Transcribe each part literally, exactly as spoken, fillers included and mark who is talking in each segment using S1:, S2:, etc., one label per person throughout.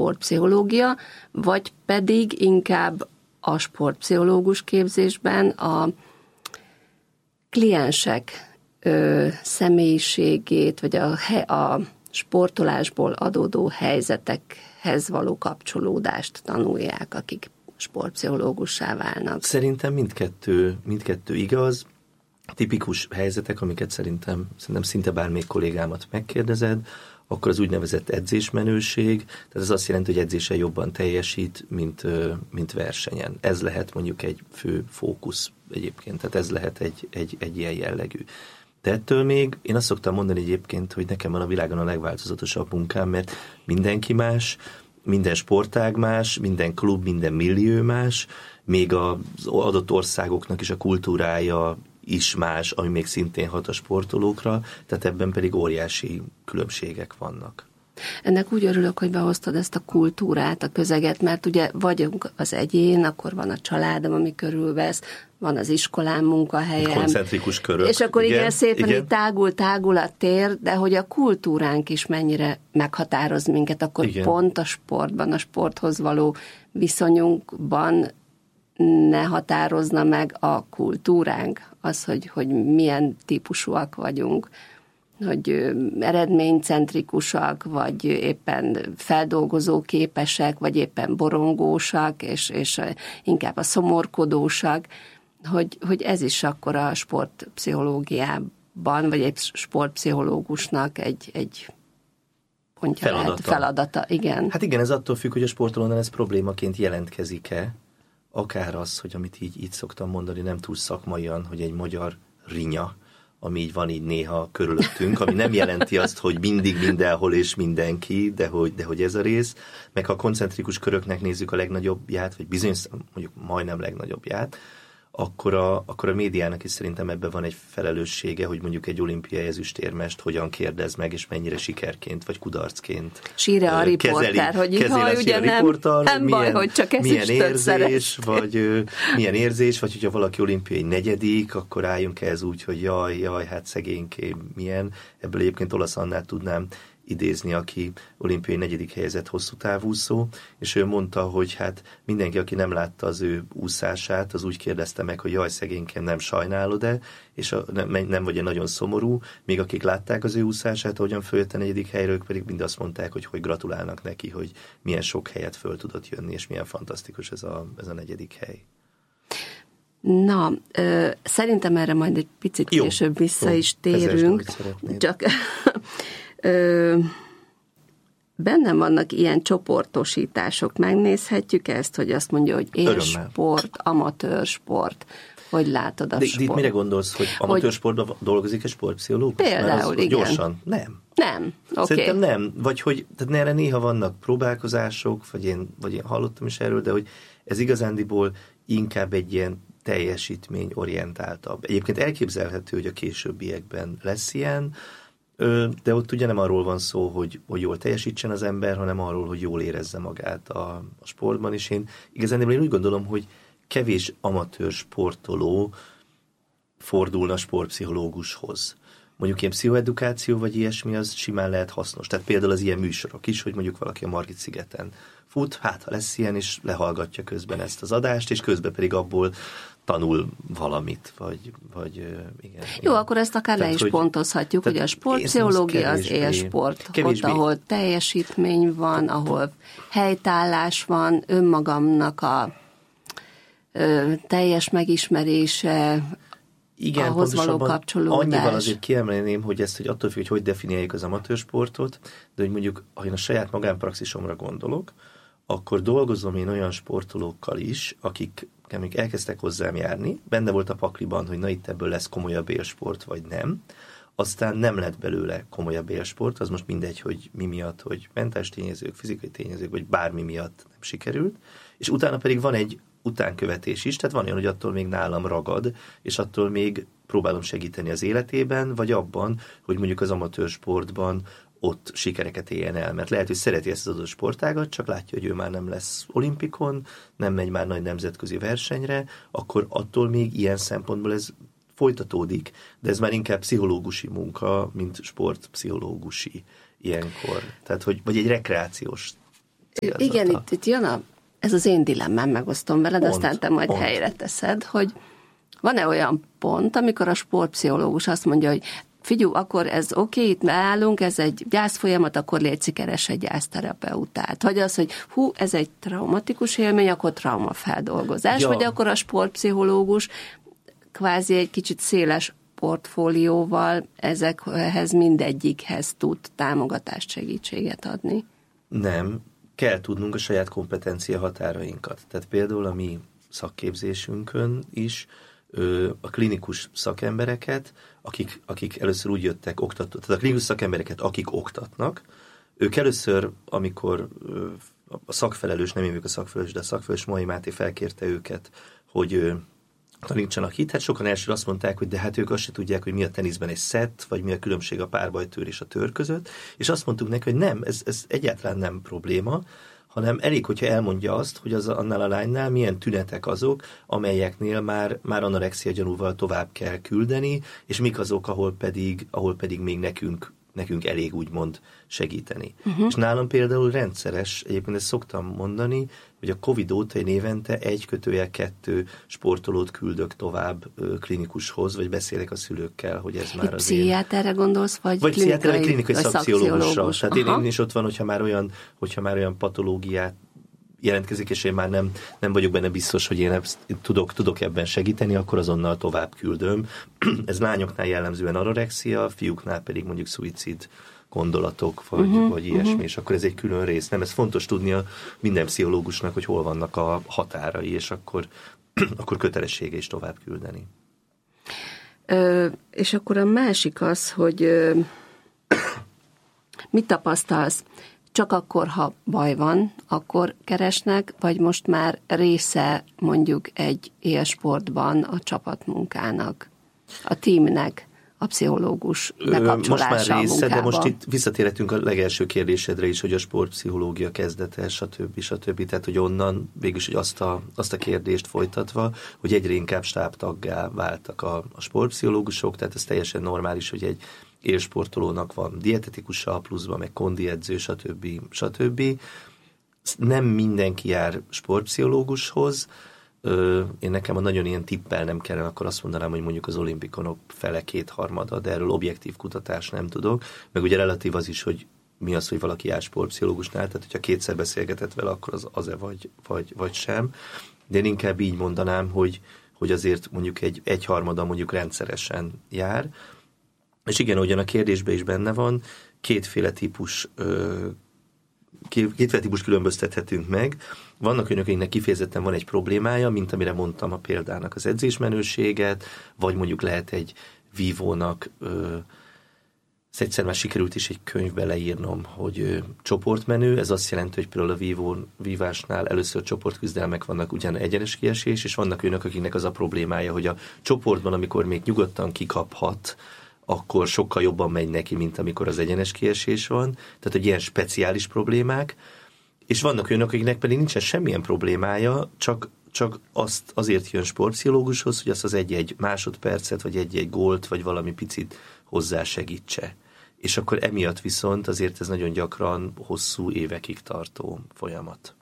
S1: sportpszichológia, vagy pedig inkább a sportpszichológus képzésben a kliensek ö, személyiségét, vagy a, a sportolásból adódó helyzetekhez való kapcsolódást tanulják, akik sportpszichológussá válnak.
S2: Szerintem mindkettő, mindkettő igaz. Tipikus helyzetek, amiket szerintem, szerintem szinte bármelyik kollégámat megkérdezed, akkor az úgynevezett edzésmenőség, tehát ez azt jelenti, hogy edzésen jobban teljesít, mint, mint versenyen. Ez lehet mondjuk egy fő fókusz egyébként, tehát ez lehet egy, egy, egy ilyen jellegű. De ettől még én azt szoktam mondani egyébként, hogy nekem van a világon a legváltozatosabb munkám, mert mindenki más, minden sportág más, minden klub, minden millió más, még az adott országoknak is a kultúrája is más, ami még szintén hat a sportolókra, tehát ebben pedig óriási különbségek vannak.
S1: Ennek úgy örülök, hogy behoztad ezt a kultúrát, a közeget, mert ugye vagyunk az egyén, akkor van a családom, ami körülvesz, van az iskolám, munkahelyem.
S2: Koncentrikus körök.
S1: És akkor igen, igen szépen
S2: igen.
S1: így tágul, tágul a tér, de hogy a kultúránk is mennyire meghatároz minket, akkor igen. Pont a sportban, a sporthoz való viszonyunkban ne határozna meg a kultúránk, az, hogy, hogy milyen típusúak vagyunk, hogy eredménycentrikusak, vagy éppen feldolgozóképesek, vagy éppen borongósak, és, és inkább a szomorkodósak, hogy, hogy ez is akkor a sportpszichológiában, vagy egy sportpszichológusnak egy, egy
S2: feladata.
S1: Lehet, feladata. Igen.
S2: Hát igen, ez attól függ, hogy a sportolónál ez problémaként jelentkezik-e, akár az, hogy amit így, így szoktam mondani, nem túl szakmaian, hogy egy magyar rinya, ami így van így néha körülöttünk, ami nem jelenti azt, hogy mindig mindenhol és mindenki, de hogy, de hogy ez a rész. Meg ha a koncentrikus köröknek nézzük a legnagyobbját, vagy bizonyos, mondjuk majdnem legnagyobbját, akkor a, akkor a médiának is szerintem ebben van egy felelőssége, hogy mondjuk egy olimpiai ezüstérmest hogyan kérdez meg, és mennyire sikerként, vagy kudarcként
S1: síre a riporter, hogy
S2: kezeli,
S1: ugye nem,
S2: riporter,
S1: nem
S2: milyen,
S1: baj, hogy csak
S2: milyen érzés,
S1: szeret.
S2: vagy ö, milyen érzés, vagy hogyha valaki olimpiai negyedik, akkor álljunk ez úgy, hogy jaj, jaj, hát szegénykém, milyen. Ebből egyébként Olasz Annát tudnám idézni, aki olimpiai negyedik helyezett hosszú távúszó, és ő mondta, hogy hát mindenki, aki nem látta az ő úszását, az úgy kérdezte meg, hogy jaj, szegényként nem sajnálod-e, és a, nem, nem vagy-e nagyon szomorú, még akik látták az ő úszását, ahogyan följött a negyedik helyről, ők pedig mind azt mondták, hogy hogy gratulálnak neki, hogy milyen sok helyet föl tudott jönni, és milyen fantasztikus ez a, ez a negyedik hely.
S1: Na, ö, szerintem erre majd egy picit
S2: jó,
S1: később vissza
S2: jó,
S1: is térünk. Csak Ö, bennem vannak ilyen csoportosítások. Megnézhetjük ezt, hogy azt mondja, hogy élsport, amatőr sport. Hogy látod a
S2: de,
S1: sport?
S2: De mire gondolsz, hogy amatőr sportban dolgozik egy sportpszichológus?
S1: Például, igen.
S2: Gyorsan? Nem.
S1: Nem, oké. Okay.
S2: Szerintem nem. Vagy hogy, tehát erre néha vannak próbálkozások, vagy én, vagy én hallottam is erről, de hogy ez igazándiból inkább egy ilyen teljesítményorientáltabb. Egyébként elképzelhető, hogy a későbbiekben lesz ilyen, de ott ugye nem arról van szó, hogy, hogy jól teljesítsen az ember, hanem arról, hogy jól érezze magát a, a sportban, és én igazán én úgy gondolom, hogy kevés amatőr sportoló fordulna sportpszichológushoz. Mondjuk ilyen pszichoedukáció vagy ilyesmi, az simán lehet hasznos. Tehát például az ilyen műsorok is, hogy mondjuk valaki a Margit-szigeten fut, hát ha lesz ilyen, és lehallgatja közben ezt az adást, és közben pedig abból tanul valamit, vagy, vagy igen.
S1: Jó, igen. Akkor ezt akár tehát, le is hogy, pontozhatjuk, hogy a sportpszichológia az élsport, ott, ahol teljesítmény van, ahol helytállás van, önmagamnak a ö, teljes megismerése,
S2: igen,
S1: ahhoz való kapcsolódás.
S2: Annyival azért kiemelném, hogy ezt, hogy attól függ, hogy hogy definiáljuk az amatőr sportot, de hogy mondjuk, ha én a saját magánpraxisomra gondolok, akkor dolgozom én olyan sportolókkal is, akik amik elkezdtek hozzám járni, benne volt a pakliban, hogy na itt ebből lesz komolyabb élsport, vagy nem. Aztán nem lett belőle komolyabb élsport, az most mindegy, hogy mi miatt, hogy mentális tényezők, fizikai tényezők, vagy bármi miatt nem sikerült. És utána pedig van egy utánkövetés is, tehát van olyan, hogy attól még nálam ragad, és attól még próbálom segíteni az életében, vagy abban, hogy mondjuk az amatőr sportban ott sikereket éljen el, mert lehet, hogy szereti ezt az adott sportágat, csak látja, hogy ő már nem lesz olimpikon, nem megy már nagy nemzetközi versenyre, akkor attól még ilyen szempontból ez folytatódik, de ez már inkább pszichológusi munka, mint sportpszichológusi ilyenkor. Tehát, hogy, vagy egy rekreációs
S1: Igen, itt, itt jön a, ez az én dilemmám, megosztom veled, pont, aztán te majd pont. helyre teszed, hogy van-e olyan pont, amikor a sportpszichológus azt mondja, hogy figyelj, akkor ez oké, okay, itt állunk, ez egy gyászfolyamat, akkor létszik, keres egy gyászterapeutát. Vagy az, hogy hú, ez egy traumatikus élmény, akkor traumafeldolgozás, ja. Vagy akkor a sportpszichológus kvázi egy kicsit széles portfólióval ezekhez mindegyikhez tud támogatást, segítséget adni.
S2: Nem, kell tudnunk a saját kompetencia határainkat. Tehát például a mi szakképzésünkön is a klinikus szakembereket, akik, akik először úgy jöttek oktató, tehát a klinikus szakembereket, akik oktatnak, ők először, amikor a szakfelelős, nem én vagyok a szakfelelős, de a szakfelelős Mai Máté felkérte őket, hogy tanítsanak itt, hát sokan elsőre azt mondták, hogy de hát ők azt se tudják, hogy mi a teniszben egy szett, vagy mi a különbség a párbajtőr és a tör között, és azt mondtuk neki, hogy nem, ez, ez egyáltalán nem probléma, hanem elég, hogyha elmondja azt, hogy az annál a lánynál milyen tünetek azok, amelyeknél már, már anorexia gyanúval tovább kell küldeni, és mik azok, ahol pedig, ahol pedig még nekünk, nekünk elég úgymond segíteni. Uh-huh. És nálam például rendszeres, egyébként ezt szoktam mondani, hogy a Covid óta én évente egy kötőjel kettő sportolót küldök tovább klinikushoz, vagy beszélek a szülőkkel, hogy ez már az
S1: pszichiáterre én... gondolsz, vagy,
S2: vagy klinikai, vagy klinikai
S1: szakpszichológusra.
S2: Tehát én, én is ott van, hogyha már olyan, hogyha már olyan patológiát jelentkezik, és én már nem, nem vagyok benne biztos, hogy én tudok, tudok ebben segíteni, akkor azonnal tovább küldöm. Ez lányoknál jellemzően anorexia, fiúknál pedig mondjuk szuicid gondolatok, vagy, uh-huh, vagy ilyesmi, uh-huh. És akkor ez egy külön rész. Nem, ez fontos tudnia minden pszichológusnak, hogy hol vannak a határai, és akkor, akkor kötelessége is tovább küldeni.
S1: Ö, és akkor a másik az, hogy ö, mit tapasztalsz? Csak akkor, ha baj van, akkor keresnek, vagy most már része mondjuk egy élsportban a csapatmunkának, a teamnek, a pszichológus bekapcsolása
S2: most már része,
S1: a munkába.
S2: De most itt visszatérhetünk a legelső kérdésedre is, hogy a sportpszichológia kezdete, stb. stb. Tehát, hogy onnan végülis hogy azt, a, azt a kérdést folytatva, hogy egyre inkább stábtaggá váltak a, a sportpszichológusok, tehát ez teljesen normális, hogy egy élsportolónak van dietetikusa, pluszban meg kondiedző, stb. stb. Nem mindenki jár sportpszichológushoz. Én nekem a nagyon ilyen tippel nem kellene, akkor azt mondanám, hogy mondjuk az olimpikonok fele kétharmada, de erről objektív kutatás nem tudok. Meg ugye relatív az is, hogy mi az, hogy valaki jár sportpszichológusnál, tehát hogyha kétszer beszélgetett vele, akkor az az-e vagy, vagy, vagy sem. De én inkább így mondanám, hogy, hogy azért mondjuk egy egyharmada mondjuk rendszeresen jár. És igen, ugyan a kérdésben is benne van, kétféle típus kétféle típus különböztethetünk meg. Vannak olyanok, akiknek kifejezetten van egy problémája, mint amire mondtam a példának az edzésmenőséget, vagy mondjuk lehet egy vívónak, ezt egyszer már sikerült is egy könyvbe leírnom, hogy csoportmenő, ez azt jelenti, hogy például a vívó, vívásnál először csoportküzdelmek vannak, ugyan egyenes kiesés, és vannak olyanok, akiknek az a problémája, hogy a csoportban, amikor még nyugodtan kikaphat, akkor sokkal jobban megy neki, mint amikor az egyenes kiesés van. Tehát, hogy ilyen speciális problémák. És vannak olyanok, akiknek pedig nincsen semmilyen problémája, csak, csak azt azért jön sportpszichológushoz, hogy azt az egy-egy másodpercet, vagy egy-egy gólt, vagy valami picit hozzá segítse. És akkor emiatt viszont azért ez nagyon gyakran hosszú évekig tartó folyamat.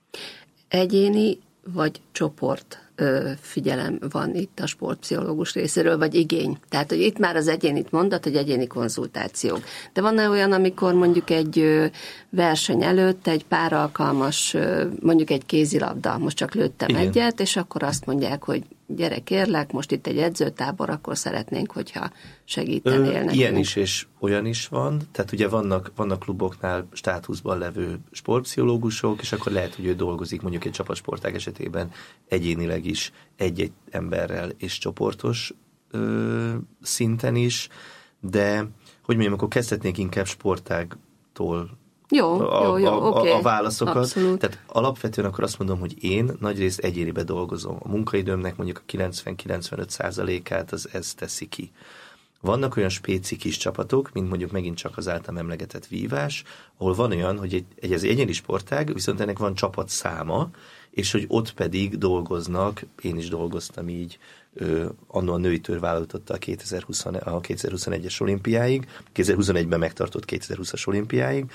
S1: Egyéni vagy csoport figyelem van itt a sportpszichológus részéről, vagy igény. Tehát, hogy itt már az egyénit mondat, hogy egyéni konzultációk. De van olyan, amikor mondjuk egy verseny előtt egy pár alkalmas, mondjuk egy kézilabda, most csak lőttem Igen. egyet, és akkor azt mondják, hogy gyere kérlek, most itt egy edzőtábor, akkor szeretnénk, hogyha segítenél nekünk.
S2: Ilyen is és olyan is van, tehát ugye vannak, vannak kluboknál státuszban levő sportpszichológusok, és akkor lehet, hogy ő dolgozik mondjuk egy csapatsportág esetében egyénileg is egy-egy emberrel és csoportos ö, szinten is, de hogy mondjam, akkor kezdhetnénk inkább sportágtól
S1: Jó,
S2: a,
S1: jó, jó,
S2: a,
S1: okay.
S2: a válaszokat.
S1: Abszolút.
S2: Tehát alapvetően akkor azt mondom, hogy én nagyrészt egyénibe dolgozom. A munkaidőmnek mondjuk a kilencven-kilencvenöt százalékát az ez teszi ki. Vannak olyan spéci kis csapatok, mint mondjuk megint csak az általam emlegetett vívás, ahol van olyan, hogy egy, egy, egy egyéni sportág, viszont ennek van csapatszáma, és hogy ott pedig dolgoznak, én is dolgoztam így, ö, anno a női tőr vállalatta a, kétezer-húsz, a kétezer-huszonegyes olimpiáig, kétezer-huszonegyben megtartott kétezer-húszas olimpiáig,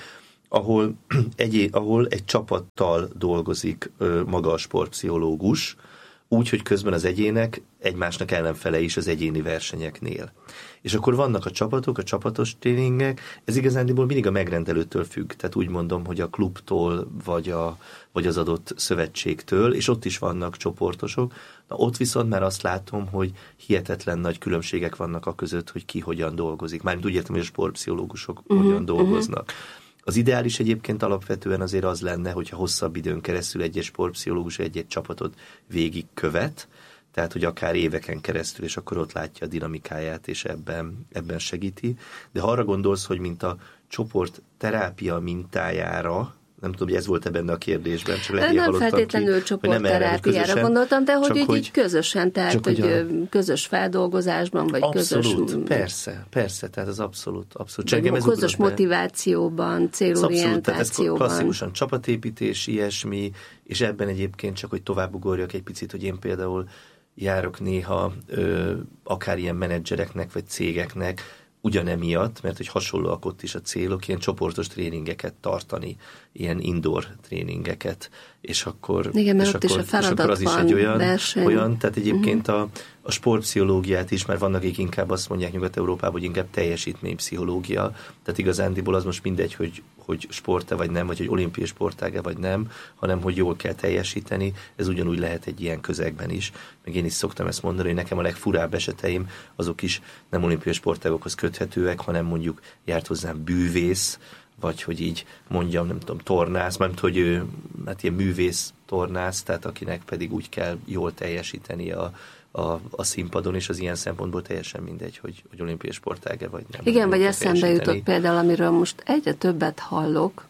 S2: ahol egy, ahol egy csapattal dolgozik ö, maga a sportpszichológus, úgy, hogy közben az egyének egymásnak ellenfele is az egyéni versenyeknél. És akkor vannak a csapatok, a csapatos tréningek, ez igazándiból mindig a megrendelőtől függ, tehát úgy mondom, hogy a klubtól, vagy, a, vagy az adott szövetségtől, és ott is vannak csoportosok. Na, ott viszont már azt látom, hogy hihetetlen nagy különbségek vannak a között, hogy ki hogyan dolgozik. Mármint úgy értem, hogy a sportpszichológusok uh-huh, hogyan dolgoznak. Uh-huh. Az ideális egyébként alapvetően azért az lenne, hogyha hosszabb időn keresztül egy-egy sportpszichológus egy-egy csapatot végigkövet, tehát, hogy akár éveken keresztül, és akkor ott látja a dinamikáját, és ebben, ebben segíti. De ha arra gondolsz, hogy mint a csoport terápia mintájára, nem tudom, hogy ez volt-e benne a kérdésben, csak lehet,
S1: nem feltétlenül csoportterápiára gondoltam, de hogy
S2: csak
S1: így,
S2: hogy,
S1: így közösen, tehát hogy a, közös feldolgozásban, vagy
S2: abszolút,
S1: közös...
S2: persze, persze, tehát az abszolút, abszolút.
S1: Vagy ez közös motivációban, célorientációban.
S2: Abszolút, tehát ez klasszikusan csapatépítés, ilyesmi, és ebben egyébként csak, hogy tovább ugorjak egy picit, hogy én például járok néha ö, akár ilyen menedzsereknek, vagy cégeknek, ugyanemiatt, mert hogy hasonlóak ott is a célok, ilyen csoportos tréningeket tartani, ilyen indoor tréningeket, és akkor,
S1: igen, mert
S2: és
S1: ott
S2: akkor,
S1: is a feladat
S2: és akkor az
S1: van,
S2: is egy olyan,
S1: verseny.
S2: olyan tehát egyébként uh-huh. a, a sportpszichológiát is, mert vannak, akik inkább azt mondják Nyugat-Európában, hogy inkább teljesítménypszichológia, tehát igazándiból az most mindegy, hogy, hogy sport-e vagy nem, vagy hogy olimpiai sportág-e vagy nem, hanem hogy jól kell teljesíteni, ez ugyanúgy lehet egy ilyen közegben is. Meg én is szoktam ezt mondani, hogy nekem a legfurább eseteim azok is nem olimpiai sportágokhoz köthetőek, hanem mondjuk járt hozzám bűvész, vagy hogy így mondjam, nem tudom, tornász, mert hogy ő, hát ilyen művész tornász, tehát akinek pedig úgy kell jól teljesíteni a, a, a színpadon, és az ilyen szempontból teljesen mindegy, hogy, hogy olimpiai sportág-e vagy nem.
S1: Igen, vagy eszembe jutott például, amiről most egyre többet hallok,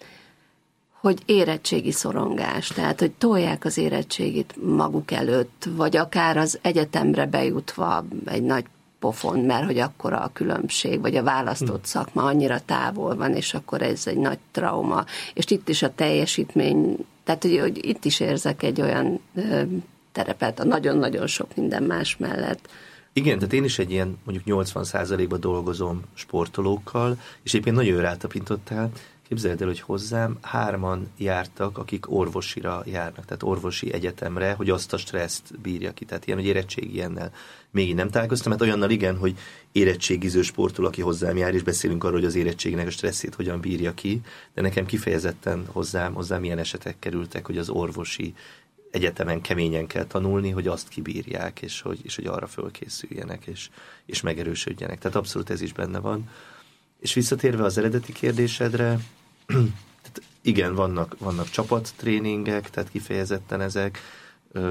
S1: hogy érettségi szorongás, tehát hogy tolják az érettségit maguk előtt, vagy akár az egyetemre bejutva egy nagy pofon, mert hogy akkora a különbség, vagy a választott szakma annyira távol van, és akkor ez egy nagy trauma. És itt is a teljesítmény, tehát hogy, hogy itt is érzek egy olyan ö, terepet a nagyon-nagyon sok minden más mellett.
S2: Igen, tehát én is egy ilyen mondjuk nyolcvan százalékban dolgozom sportolókkal, és éppen nagyon rátapintottál, képzeld el, hogy hozzám hárman jártak, akik orvosira járnak, tehát orvosi egyetemre, hogy azt a stresszt bírja ki. Tehát ilyen, hogy érettségi ilyennel még nem találkoztam, mert olyannal igen, hogy érettségiző sportoló, aki hozzám jár, és beszélünk arról, hogy az érettségnek a stresszét hogyan bírja ki, de nekem kifejezetten hozzám, hozzám ilyen esetek kerültek, hogy az orvosi egyetemen keményen kell tanulni, hogy azt kibírják, és hogy, és hogy arra fölkészüljenek, és, és megerősödjenek. Tehát abszolút ez is benne van. És visszatérve az eredeti kérdésedre, tehát igen, vannak, vannak csapattréningek, tehát kifejezetten ezek. Ö,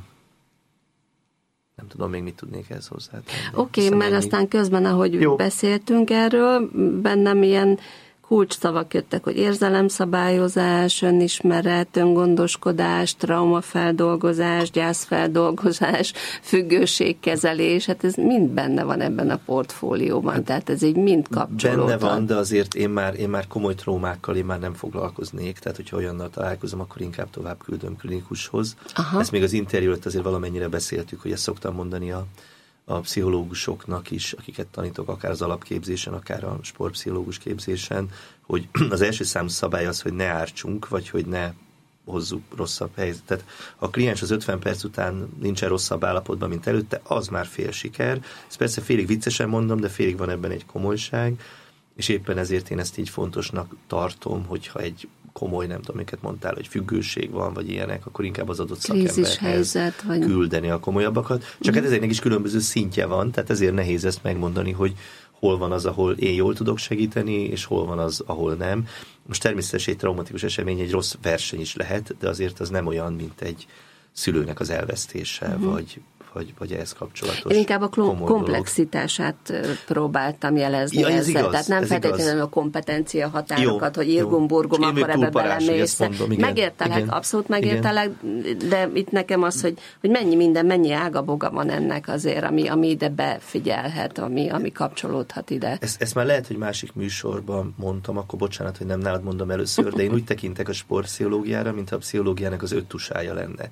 S2: nem tudom, még mit tudnék ehhez hozzátenni.
S1: Oké, okay, mert ennyi. Aztán közben, ahogy Jó. beszéltünk erről, bennem ilyen kulcsszavak jöttek, hogy érzelemszabályozás, önismeret, öngondoskodás, traumafeldolgozás, gyászfeldolgozás, függőségkezelés, hát ez mind benne van ebben a portfólióban, hát tehát ez így mind kapcsolódhat.
S2: Benne van, de azért én már, én már komoly traumákkal én már nem foglalkoznék, tehát hogyha olyannal találkozom, akkor inkább tovább küldöm klinikushoz. Aha. Ezt még az interjú előtt azért valamennyire beszéltük, hogy ezt szoktam mondani a a pszichológusoknak is, akiket tanítok, akár az alapképzésen, akár a sportpszichológus képzésen, hogy az első számú szabály az, hogy ne ártsunk, vagy hogy ne hozzuk rosszabb helyzetet. Ha a kliens az ötven perc után nincsen rosszabb állapotban, mint előtte, az már fél siker. Ezt persze félig viccesen mondom, de félig van ebben egy komolyság, és éppen ezért én ezt így fontosnak tartom, hogyha egy komoly, nem tudom, miket mondtál, hogy függőség van, vagy ilyenek, akkor inkább az adott szakemberhez vagy... küldeni a komolyabbakat. Csak mm. hát ezeknek is különböző szintje van, tehát ezért nehéz ezt megmondani, hogy hol van az, ahol én jól tudok segíteni, és hol van az, ahol nem. Most természetesen egy traumatikus esemény, egy rossz verseny is lehet, de azért az nem olyan, mint egy szülőnek az elvesztése, mm. vagy... Vagy, vagy ehhez kapcsolatos.
S1: Én inkább a komplexitását dolog. próbáltam jelezni
S2: ja, ez
S1: ezzel.
S2: Igaz,
S1: Tehát nem feltétlenül a kompetencia határokat, jó, hogy irgum-burgum, akkor ebbe belemész. Megértelek, igen, abszolút megértelek, igen. De itt nekem az, hogy, hogy mennyi minden, mennyi ágaboga van ennek azért, ami, ami ide befigyelhet, ami, ami kapcsolódhat ide.
S2: Ezt, ezt már lehet, hogy másik műsorban mondtam, akkor bocsánat, hogy nem nálad mondom először, de én úgy tekintek a sportpszichológiára, mintha a pszichológiának az öt tusája lenne.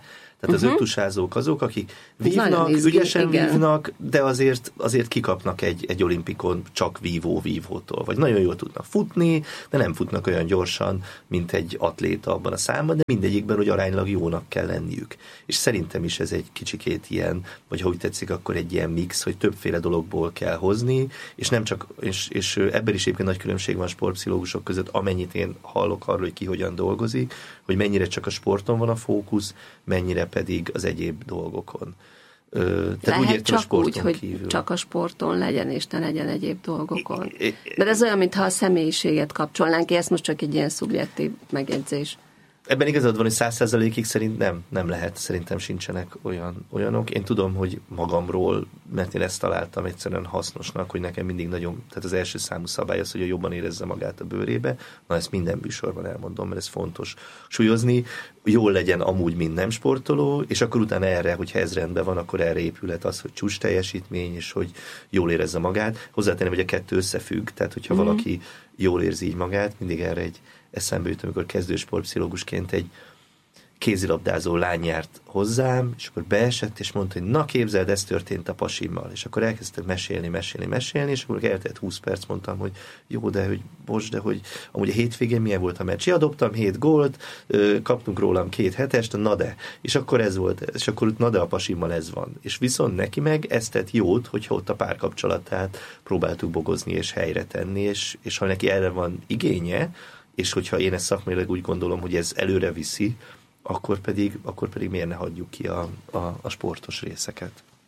S2: Tehát uh-huh. az öttusázók azok, akik vívnak, ügyesen igen. vívnak, de azért, azért kikapnak egy, egy olimpikon csak vívó-vívótól. Vagy nagyon jól tudnak futni, de nem futnak olyan gyorsan, mint egy atléta abban a számban, de mindegyikben, hogy aránylag jónak kell lenniük. És szerintem is ez egy kicsikét ilyen, vagy ha úgy tetszik, akkor egy ilyen mix, hogy többféle dologból kell hozni, és nem csak, és, és ebben is egyébként nagy különbség van sportpszichológusok között, amennyit én hallok arról, hogy ki hogyan dolgozik, hogy mennyire csak a sporton van a fókusz, mennyire pedig az egyéb dolgokon.
S1: Tehát lehet úgy értem, csak úgy, hogy kívül. Csak a sporton legyen, és ne legyen egyéb dolgokon. Mert ez olyan, mintha a személyiséget kapcsolnánk ki, ez most csak egy ilyen szubjektív megjegyzés.
S2: Ebben igazad van, hogy száz százalékig szerint nem, nem lehet, szerintem sincsenek olyan, olyanok. Én tudom, hogy magamról, mert én ezt találtam egyszerűen hasznosnak, hogy nekem mindig nagyon, tehát az első számú szabály az, hogy jobban érezze magát a bőrébe. Na, ezt minden műsorban elmondom, mert ez fontos súlyozni. Jól legyen amúgy, mint nem sportoló, és akkor utána erre, hogyha ez rendben van, akkor erre épülhet az, hogy csúcs teljesítmény, és hogy jól érezze magát. Hozzátenném, hogy a kettő összefügg, tehát hogyha mm-hmm. valaki jól érzi így magát, mindig erre egy eszembe jut, amikor kezdő sportpszichológusként egy kézilabdázó lány járt hozzám, és akkor beesett, és mondta, hogy na képzeld, ez történt a pasimmal. És akkor elkezdtem mesélni, mesélni, mesélni, és akkor eltelt húsz perc, mondtam, hogy jó, de hogy bocs, de hogy amúgy a hétvégén milyen volt a meccs? Ja, dobtam hét gólt, kaptunk rólam két hetest, na de. És akkor ez volt, és akkor na de a pasimmal ez van. És viszont neki meg ezt tett jót, hogyha ott a párkapcsolatát próbáltuk bogozni és helyre tenni, és, és ha neki erre van igénye, és hogyha én ezt szakmailag úgy gondolom, hogy ez előre viszi, akkor pedig, akkor pedig miért ne hagyjuk ki a, a, a sportos részeket.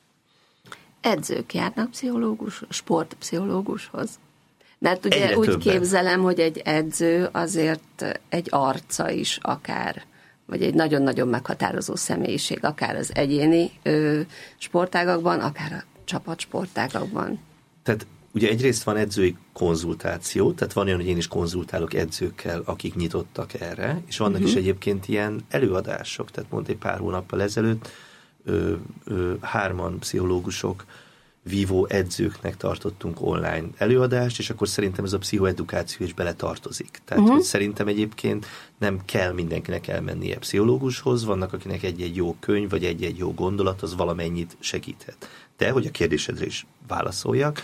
S1: Edzők járnak pszichológus, sportpszichológushoz? Mert ugye egyre úgy többen. Képzelem, hogy egy edző azért egy arca is akár, vagy egy nagyon-nagyon meghatározó személyiség, akár az egyéni ö, sportágakban, akár a csapatsportágakban. Tehát
S2: ugye egyrészt van edzői konzultáció, tehát van olyan, hogy én is konzultálok edzőkkel, akik nyitottak erre, és vannak uh-huh. is egyébként ilyen előadások, tehát mondta egy pár hónappal ezelőtt ö, ö, hárman pszichológusok, vívó edzőknek tartottunk online előadást, és akkor szerintem ez a pszichoedukáció is beletartozik. Tehát uh-huh. hogy szerintem egyébként nem kell mindenkinek elmennie pszichológushoz, vannak akinek egy-egy jó könyv, vagy egy-egy jó gondolat, az valamennyit segíthet. De, hogy a kérdésedre is válaszoljak,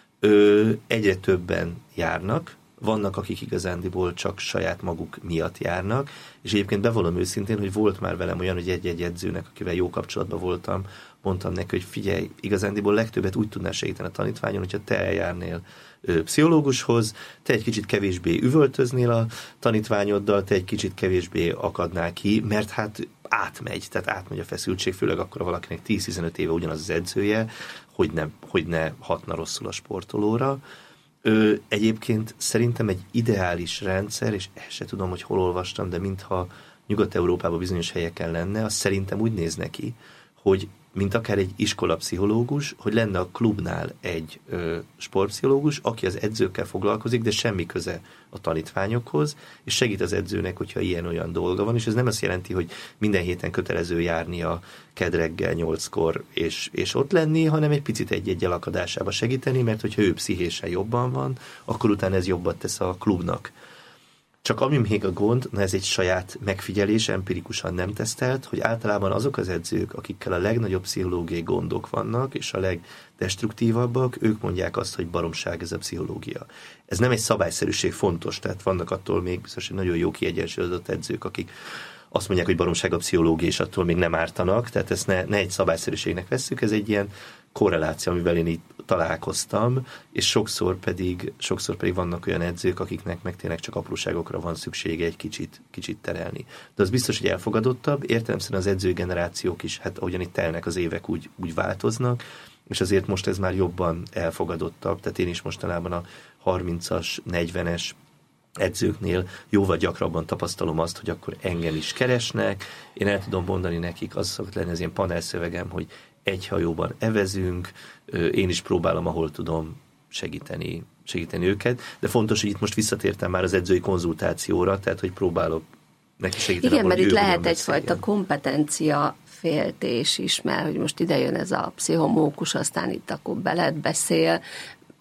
S2: Ö, egyre többen járnak, vannak, akik igazándiból csak saját maguk miatt járnak, és egyébként bevallom őszintén, hogy volt már velem olyan, hogy egy-egy edzőnek, akivel jó kapcsolatban voltam, mondtam neki, hogy figyelj, igazándiból legtöbbet úgy tudnál segíteni a tanítványon, hogyha te eljárnél ö, pszichológushoz, te egy kicsit kevésbé üvöltöznél a tanítványoddal, te egy kicsit kevésbé akadnál ki, mert hát átmegy, tehát átmegy a feszültség, főleg akkor valakinek tíz-tizenöt éve ugyanaz az edzője, hogy ne, hogy ne hatna rosszul a sportolóra. Ö, egyébként szerintem egy ideális rendszer, és ezt se tudom, hogy hol olvastam, de mintha Nyugat-Európában bizonyos helyeken lenne, az szerintem úgy néz neki, hogy mint akár egy iskolapszichológus, hogy lenne a klubnál egy ö, sportpszichológus, aki az edzőkkel foglalkozik, de semmi köze a tanítványokhoz, és segít az edzőnek, hogyha ilyen-olyan dolga van, és ez nem azt jelenti, hogy minden héten kötelező járni a kedd reggel nyolckor, és, és ott lenni, hanem egy picit egy-egy elakadásába segíteni, mert hogyha ő pszichésen jobban van, akkor utána ez jobbat tesz a klubnak. Csak ami még a gond, na ez egy saját megfigyelés, empirikusan nem tesztelt, hogy általában azok az edzők, akikkel a legnagyobb pszichológiai gondok vannak, és a legdestruktívabbak, ők mondják azt, hogy baromság ez a pszichológia. Ez nem egy szabályszerűség, fontos, tehát vannak attól még biztos, hogy nagyon jó kiegyensúlyozott edzők, akik azt mondják, hogy baromság a pszichológia, és attól még nem ártanak, tehát ezt ne, ne egy szabályszerűségnek vesszük, ez egy ilyen korreláció, amivel én itt találkoztam, és sokszor pedig, sokszor pedig vannak olyan edzők, akiknek meg tényleg csak apróságokra van szüksége egy kicsit, kicsit terelni. De az biztos, hogy elfogadottabb, értelemszerűen az edzői generációk is, hát ahogyan itt telnek az évek, úgy, úgy változnak, és azért most ez már jobban elfogadottabb, tehát én is mostanában a harmincas, negyvenes edzőknél jóval gyakrabban tapasztalom azt, hogy akkor engem is keresnek, én el tudom mondani nekik, az szokott lenni az ilyen panelszövegem, hogy egy hajóban evezünk, én is próbálom, ahol tudom segíteni, segíteni őket, de fontos, hogy itt most visszatértem már az edzői konzultációra, tehát, hogy próbálok neki segíteni.
S1: Igen, mert itt lehet egyfajta kompetencia féltés is, mert hogy most ide jön ez a pszichomókus, aztán itt akkor beled beszél,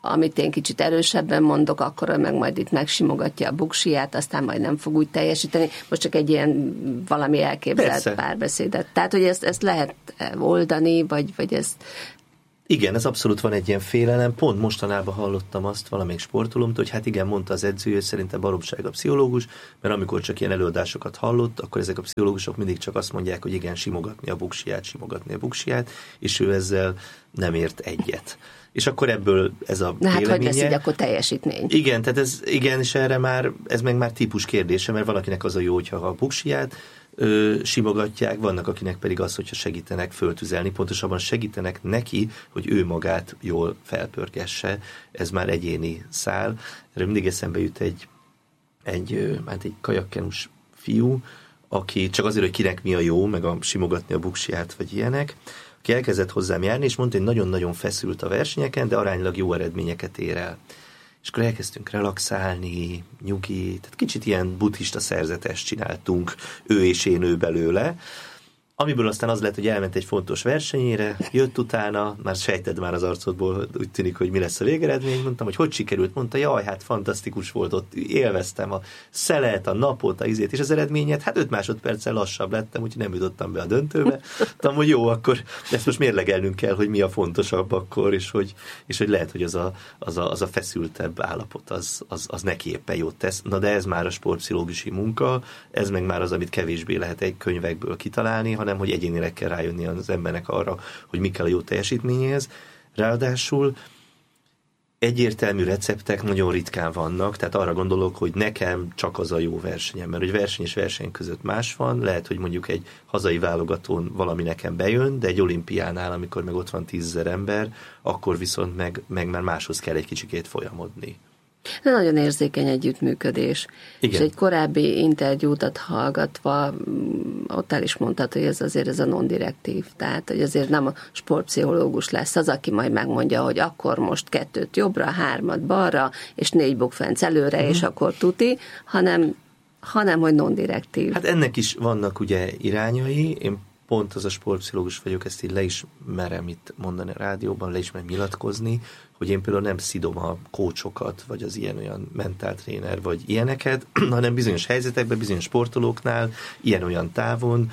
S1: amit én kicsit erősebben mondok, akkor meg majd itt megsimogatja a buksiját, aztán majd nem fog úgy teljesíteni. Most csak egy ilyen valami elképzelt Persze. párbeszédet. Tehát, hogy ezt, ezt lehet oldani, vagy, vagy ezt...
S2: Igen, ez abszolút van egy ilyen félelem. Pont mostanában hallottam azt valamelyik sportolómtól, hogy hát igen, mondta az edző, hogy szerintem baromság a pszichológus, mert amikor csak ilyen előadásokat hallott, akkor ezek a pszichológusok mindig csak azt mondják, hogy igen, simogatni a buksiját, simogatni a buksiját, és ő ezzel nem ért egyet. És akkor ebből ez a
S1: Na hát,
S2: véleménye...
S1: hogy lesz így akkor teljesítmény?
S2: Igen, tehát ez, igen, és erre már, ez meg már típus kérdése, mert valakinek az a jó, hogyha a buksiját ö, simogatják, vannak akinek pedig az, hogyha segítenek föltüzelni, pontosabban segítenek neki, hogy ő magát jól felpörgesse, ez már egyéni szál. Erről mindig eszembe jut egy, egy, hát egy kajakkenus fiú, aki csak azért, hogy kinek mi a jó, meg a simogatni a buksiját, vagy ilyenek, aki elkezdett hozzám járni, és mondta, hogy nagyon-nagyon feszült a versenyeken, de aránylag jó eredményeket ér el. És akkor elkezdtünk relaxálni, nyugi, tehát kicsit ilyen buddhista szerzetest csináltunk, ő és én, ő belőle, amiből aztán az lett, hogy elment egy fontos versenyére, jött utána, már sejted már az arcodból, úgy tűnik, hogy mi lesz a végeredmény, mondtam, hogy hogy sikerült, mondta, jaj, hát fantasztikus volt ott, élveztem a szelet, a napot, a izét, és az eredményet, hát öt másodperccel lassabb lettem, úgyhogy nem jutottam be a döntőbe. Mondtam, hogy jó, akkor ezt most mérlegelnünk kell, hogy mi a fontosabb akkor, és hogy, és hogy lehet, hogy az a, az a, az a feszültebb állapot, az, az, az neki éppen jót tesz. Na de ez már a sportpszichológusi munka, ez meg már az, amit kevésbé lehet egy könyvekből kitalálni, hanem hogy egyénileg kell rájönni az embernek arra, hogy mi kell a jó teljesítményéhez. Ráadásul egyértelmű receptek nagyon ritkán vannak, tehát arra gondolok, hogy nekem csak az a jó versenyem, mert hogy verseny és verseny között más van, lehet, hogy mondjuk egy hazai válogatón valami nekem bejön, de egy olimpiánál, amikor meg ott van tízezer ember, akkor viszont meg, meg már máshoz kell egy kicsikét folyamodni.
S1: De nagyon érzékeny együttműködés. Igen. És egy korábbi interjútat hallgatva, ott el is mondtad, hogy ez azért ez a non-direktív, tehát hogy azért nem a sportpszichológus lesz az, aki majd megmondja, hogy akkor most kettőt jobbra, hármat balra, és négy bukfenc előre, mm. és akkor tuti, hanem, hanem hogy non-direktív.
S2: Hát ennek is vannak ugye irányai, én pont az a sportpszichológus vagyok, ezt így le is merem itt mondani a rádióban, le is merem nyilatkozni, hogy én például nem szidom a kócsokat, vagy az ilyen-olyan mentáltréner, vagy ilyeneket, hanem bizonyos helyzetekben, bizonyos sportolóknál, ilyen-olyan távon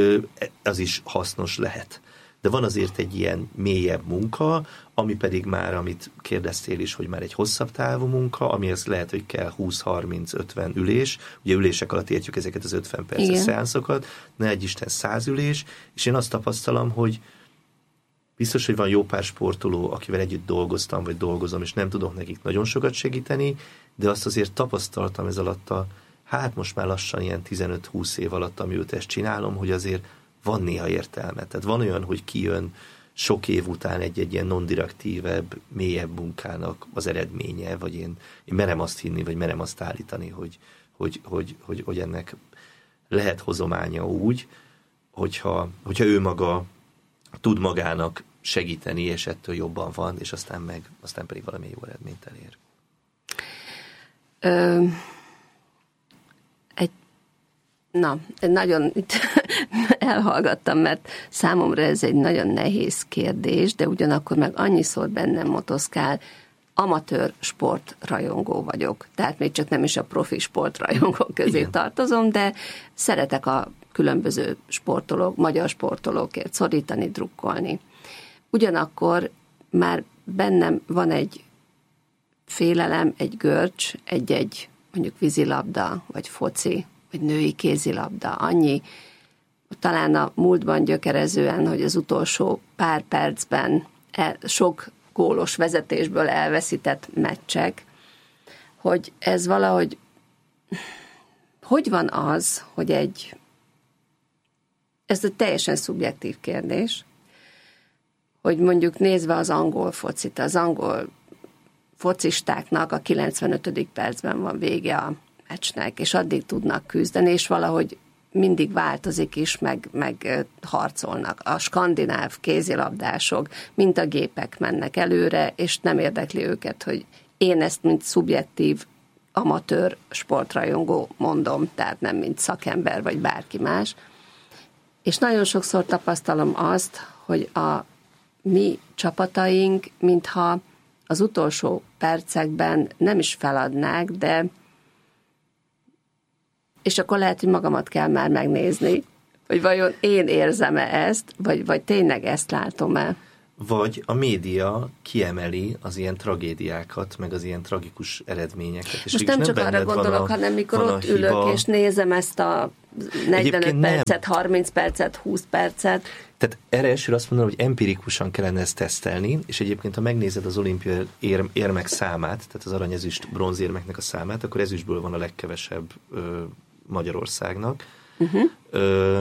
S2: az is hasznos lehet. De van azért egy ilyen mélyebb munka, ami pedig már, amit kérdeztél is, hogy már egy hosszabb távú munka, amihez lehet, hogy kell húsz harminc ötven ülés, ugye ülések alatt értjük ezeket az ötven perces szeánszokat, ne egy Isten száz ülés, és én azt tapasztalom, hogy biztos, hogy van jó pár sportoló, akivel együtt dolgoztam, vagy dolgozom, és nem tudok nekik nagyon sokat segíteni, de azt azért tapasztaltam ez alatt a, hát most már lassan ilyen tizenöt-húsz év alatt, amióta ezt csinálom, hogy azért van néha értelme. Tehát van olyan, hogy kijön sok év után egy-egy ilyen non-direktívebb, mélyebb munkának az eredménye, vagy én, én merem azt hinni, vagy merem azt állítani, hogy, hogy, hogy, hogy, hogy ennek lehet hozománya úgy, hogyha, hogyha ő maga tud magának segíteni, és ettől jobban van, és aztán meg, aztán pedig valami jó eredményt elér.
S1: Ö, egy, na, nagyon elhallgattam, mert számomra ez egy nagyon nehéz kérdés, de ugyanakkor meg annyiszor bennem motoszkál, amatőr sportrajongó vagyok, tehát még csak nem is a profi sportrajongók közé Igen. tartozom, de szeretek a különböző sportolók, magyar sportolókért szorítani, drukkolni. Ugyanakkor már bennem van egy félelem, egy görcs, egy-egy mondjuk vízilabda, vagy foci, vagy női kézilabda, annyi, talán a múltban gyökerezően, hogy az utolsó pár percben el, sok gólos vezetésből elveszített meccsek, hogy ez valahogy, hogy van az, hogy egy, ez egy teljesen szubjektív kérdés, hogy mondjuk nézve az angol focit, az angol focistáknak a kilencvenötödik percben van vége a meccsnek, és addig tudnak küzdeni, és valahogy mindig változik is, meg, meg harcolnak. A skandináv kézilabdások, mint a gépek mennek előre, és nem érdekli őket, hogy én ezt mint szubjektív amatőr sportrajongó mondom, tehát nem mint szakember, vagy bárki más. És nagyon sokszor tapasztalom azt, hogy a mi csapataink, mintha az utolsó percekben nem is feladnák, de és akkor lehet, hogy magamat kell már megnézni, hogy vajon én érzem-e ezt, vagy, vagy tényleg ezt látom-e.
S2: Vagy a média kiemeli az ilyen tragédiákat, meg az ilyen tragikus eredményeket. És
S1: most nem csak arra gondolok, a, hanem mikor ott ülök, hiba. És nézem ezt a negyvenöt percet, nem. harminc percet, húsz percet.
S2: Tehát erre elsőre azt mondom, hogy empirikusan kellene ezt tesztelni, és egyébként, ha megnézed az olimpiai ér, érmek számát, tehát az arany, ezüst, bronzérmeknek a számát, akkor ezüstből van a legkevesebb ö, Magyarországnak. Uh-huh. Ö,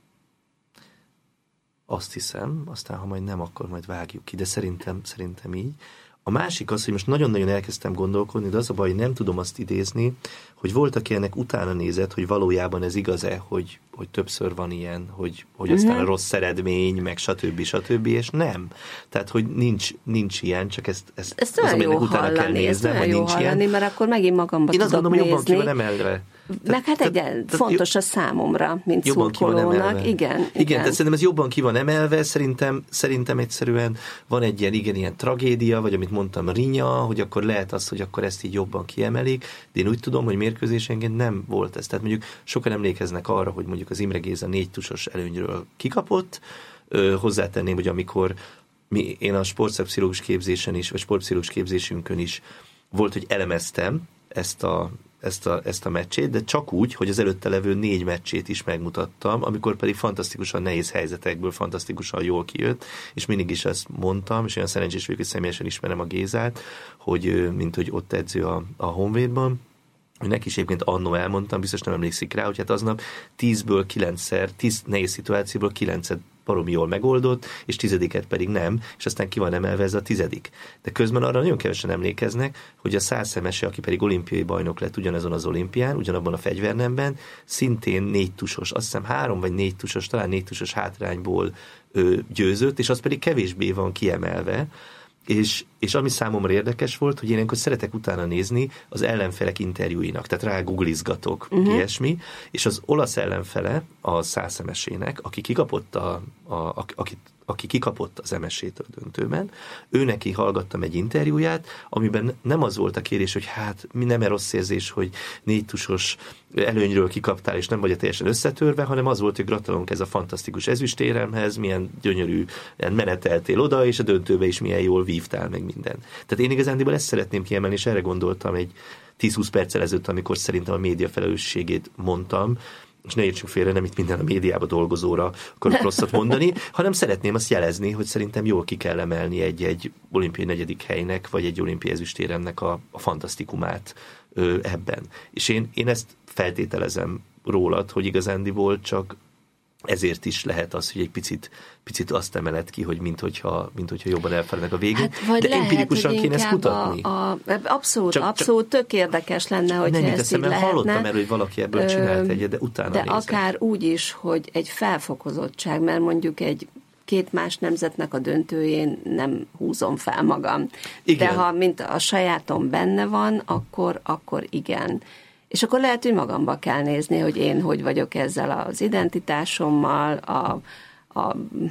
S2: azt hiszem, aztán ha majd nem, akkor majd vágjuk ki, de szerintem, szerintem így. A másik az, hogy most nagyon-nagyon elkezdtem gondolkodni, de az a baj, hogy nem tudom azt idézni, hogy volt, aki ennek utána nézett, hogy valójában ez igaz-e, hogy, hogy többször van ilyen, hogy, hogy aztán uh-huh. a rossz eredmény, meg stb. stb. És nem. Tehát, hogy nincs, nincs ilyen, csak ezt, ezt,
S1: ezt az, jó utána hallani, kell néznem, hogy nincs hallani, ilyen. Mert akkor megint magamba
S2: Én
S1: tudok
S2: azt gondolom,
S1: nézni.
S2: hogy jobban ki van emelve.
S1: Meg hát egy fontos a számomra, mint szurkolónak. Igen, igen.
S2: Igen, tehát szerintem ez jobban ki van emelve, szerintem, szerintem egyszerűen van egy ilyen, igen, ilyen tragédia, vagy amit mondtam, rinya, hogy akkor lehet az, hogy akkor ezt így jobban kiemelik, de én úgy tudom, hogy mérkőzésenként nem volt ez. Tehát mondjuk sokan emlékeznek arra, hogy mondjuk az Imre Géza négy tusos előnyről kikapott, Ö, hozzátenném, hogy amikor mi, én a sportpszichológus képzésen is, vagy sportpszichológus képzésünkön is volt, hogy elemeztem ezt a Ezt a, ezt a meccsét, de csak úgy, hogy az előtte levő négy meccsét is megmutattam, amikor pedig fantasztikusan nehéz helyzetekből fantasztikusan jól kijött, és mindig is ezt mondtam, és olyan szerencsés vagyok, hogy személyesen ismerem a Gézát, hogy mint hogy ott edző a, a Honvédban, hogy neki is egyébként annó elmondtam, biztos nem emlékszik rá, hogy hát aznap tízből kilencszer, tíz nehéz szituációból kilencet baromi jól megoldott, és tizediket pedig nem, és aztán ki van emelve ez a tizedik. De közben arra nagyon kevesen emlékeznek, hogy a százszemese, aki pedig olimpiai bajnok lett ugyanazon az olimpián, ugyanabban a fegyvernemben, szintén négy tusos, azt hiszem három vagy négy tusos, talán négy tusos hátrányból ö, győzött, és az pedig kevésbé van kiemelve, És, és ami számomra érdekes volt, hogy én ilyenkor szeretek utána nézni az ellenfelek interjúinak, tehát rá googlizgatok, uh-huh. ilyesmi, és az olasz ellenfele a százszemesének, aki kikapott, a, a, a, aki, aki kikapott az em es é-től döntőben, ő neki hallgattam egy interjúját, amiben nem az volt a kérdés, hogy hát mi nem rossz érzés, hogy négy tusos előnyről kikaptál, és nem vagy teljesen összetörve, hanem az volt, hogy gratulálunk ez a fantasztikus ezüstéremhez, milyen gyönyörű meneteltél oda, és a döntőbe is milyen jól vívtál meg minden. Tehát én igazándiból ezt szeretném kiemelni, és erre gondoltam egy tíz-húsz perccel ezelőtt, amikor szerintem a média felelősségét mondtam, és ne értsük félre, nem itt minden a médiába dolgozóra akarok rosszat mondani, hanem szeretném azt jelezni, hogy szerintem jól ki kell emelni egy-egy olimpiai negyedik helynek, vagy egy olimpiai ezüstéremnek a, a fantasztikumát ö, ebben. És én, én ezt feltételezem rólad, hogy igazándiból csak ezért is lehet az, hogy egy picit, picit azt emeled ki, hogy minthogyha, minthogyha jobban elfelelnek a végén.
S1: Hát,
S2: de
S1: lehet,
S2: empirikusan kéne ezt kutatni.
S1: A, a, abszolút, csak, abszolút csak tök érdekes lenne, hogy ezt így lehetne.
S2: Hallottam erről, hogy valaki ebből Ö, csinált egyet, de utána
S1: De
S2: nézem.
S1: akár úgy is, hogy egy felfokozottság, mert mondjuk egy két más nemzetnek a döntőjén nem húzom fel magam. Igen. De ha mint a sajátom benne van, akkor, akkor igen. És akkor lehet, hogy magamba kell nézni, hogy én hogy vagyok ezzel az identitásommal, a, a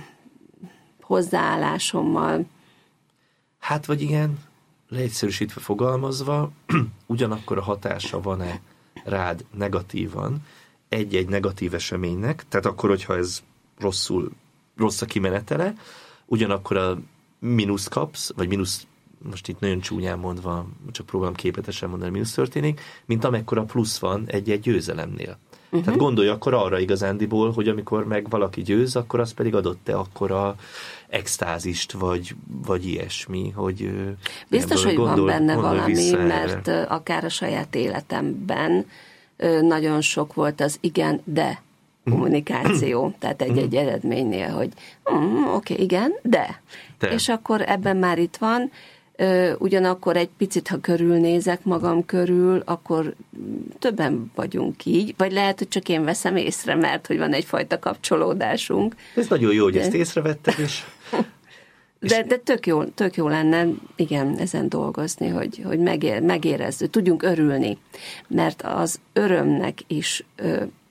S1: hozzáállásommal.
S2: Hát vagy igen, leegyszerűsítve fogalmazva, ugyanakkor a hatása van-e rád negatívan egy-egy negatív eseménynek, tehát akkor, hogyha ez rosszul, rossz a kimenetele, ugyanakkor a mínusz kapsz, vagy mínusz, most itt nagyon csúnyán mondva, csak próbálom képletesen mondani, mínusz történik, mint amekkora plusz van egy-egy győzelemnél. Uh-huh. Tehát gondolj akkor arra igazándiból, hogy amikor meg valaki győz, akkor az pedig adott-e akkora extázist, vagy, vagy ilyesmi, hogy
S1: biztos, hogy gondol, van benne valami, mert erre. Akár a saját életemben nagyon sok volt az igen, de kommunikáció, tehát egy-egy eredménynél, hogy mm, oké, okay, igen, de. de. És akkor ebben már itt van, ugyanakkor egy picit, ha körülnézek magam körül, akkor többen vagyunk így, vagy lehet, hogy csak én veszem észre, mert hogy van egyfajta kapcsolódásunk.
S2: Ez nagyon jó, hogy de... ezt észrevetted, és...
S1: De, de tök, jó, tök jó lenne, igen, ezen dolgozni, hogy, hogy megér, megérezzük, tudjunk örülni, mert az örömnek is ö,